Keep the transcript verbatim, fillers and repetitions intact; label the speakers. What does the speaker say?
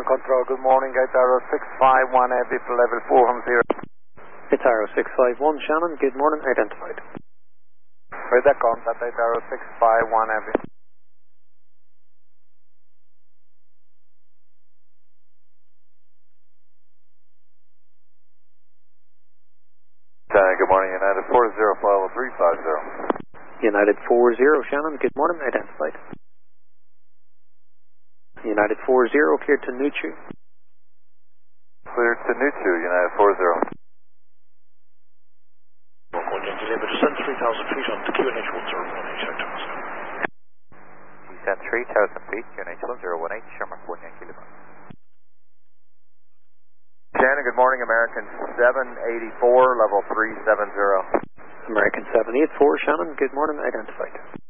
Speaker 1: Shannon Control, good morning, Gate Arrow six five one heavy for level four from zero.
Speaker 2: It's Arrow six five one, Shannon, good morning, identified.
Speaker 1: Where's that contact, Gate Arrow six five one heavy.
Speaker 3: Shannon, good morning, United four zero follow three five zero.
Speaker 2: United four zero, Shannon, good morning, identified. United four zero, clear to Nuchu.
Speaker 3: Clear to Nuchu, United four zero.
Speaker 4: William delivered descent three thousand feet on the Q N H one zero one eight sector.
Speaker 5: Descent three thousand feet, Q N H one zero one eight, Sherman one Yankee Lima.
Speaker 3: Shannon, good morning, American seven eighty-four, level three seven zero.
Speaker 2: American seven eight four, Shannon, good morning, identified.